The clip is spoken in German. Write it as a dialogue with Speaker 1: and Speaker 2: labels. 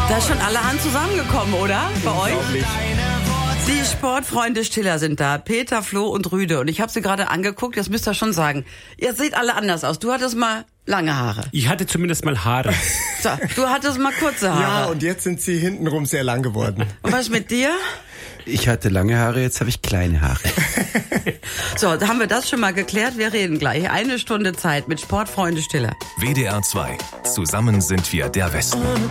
Speaker 1: Da ist schon allerhand zusammengekommen, oder? Bei euch? Die Sportfreunde Stiller sind da. Peter, Flo und Rüde. Und ich habe sie gerade angeguckt, jetzt müsst ihr schon sagen. Ihr seht alle anders aus. Du hattest mal lange Haare.
Speaker 2: Ich hatte zumindest mal Haare.
Speaker 1: So, du hattest mal kurze Haare.
Speaker 3: Ja, und jetzt sind sie hintenrum sehr lang geworden.
Speaker 1: Und was mit dir?
Speaker 4: Ich hatte lange Haare, jetzt habe ich kleine Haare.
Speaker 1: So, da haben wir das schon mal geklärt. Wir reden gleich. 1 Stunde Zeit mit Sportfreunde Stiller.
Speaker 5: WDR 2. Zusammen sind wir der Westen.